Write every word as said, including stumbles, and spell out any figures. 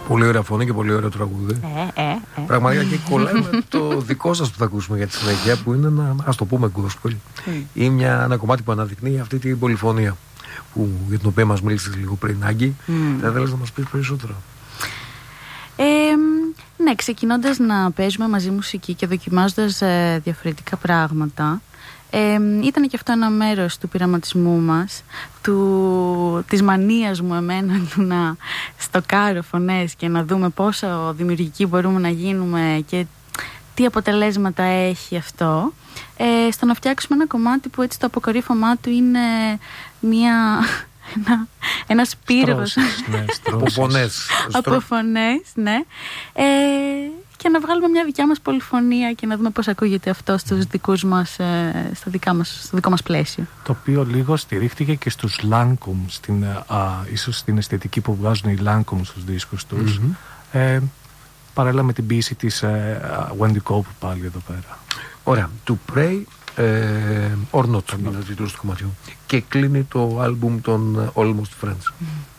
Πολύ ωραία φωνή και πολύ ωραίο τραγούδι. Ε, ε, ε. Πραγματικά και κολλάει με το δικό σας που θα ακούσουμε για τη συνέχεια, που είναι ένα, ας το πούμε, gospel. Mm. Ή μια, ένα κομμάτι που αναδεικνύει αυτή την πολυφωνία που, για την οποία μας μίλησες λίγο πριν, Άγκη. Mm. Θα ήθελες να μας πεις περισσότερο? Ε, ναι, ξεκινώντας να παίζουμε μαζί μουσική και δοκιμάζοντας ε, διαφορετικά πράγματα, ε, ήταν και αυτό ένα μέρος του πειραματισμού μας, του, της μανίας μου εμένα του να στοκάρω φωνές και να δούμε πόσο δημιουργικοί μπορούμε να γίνουμε και τι αποτελέσματα έχει αυτό, ε, στο να φτιάξουμε ένα κομμάτι που έτσι το αποκορύφωμά του είναι μια... Ένα, ένας πύργος ναι, από φωνές, από φωνές, ναι, ε, και να βγάλουμε μια δικιά μας πολυφωνία και να δούμε πώς ακούγεται αυτό στους δικούς μας, ε, στα δικά μας, στο δικό μας πλαίσιο. Το οποίο λίγο στηρίχτηκε και στους Lancome, στην, α, ίσως στην αισθητική που βγάζουν οι Lancome στους δίσκους τους, mm-hmm. ε, παράλληλα με την ποίηση της ε, Wendy Cope πάλι εδώ πέρα. Ωραία, To Pray ε, or Not είναι ο τίτλος του κομματιού και κλείνει το άλμπουμ των Almost Friends. Mm.